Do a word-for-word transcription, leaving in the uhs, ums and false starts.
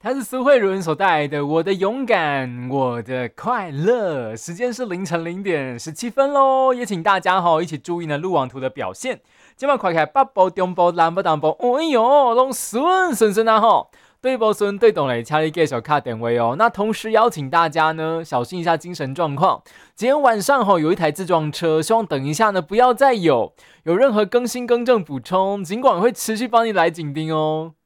它是苏慧伦所带来的《我的勇敢，我的快乐》。时间是凌晨零点十七分喽，也请大家哈一起注意呢路网图的表现。今晚快开北部、中部、南部、东部，哎呦，拢顺顺顺啊吼！对不顺对懂嘞，请你继续卡点位哦。那同时邀请大家呢，小心一下精神状况。今天晚上吼有一台自撞车，希望等一下呢不要再有有任何更新更正补充，尽管会持续帮你来紧盯哦。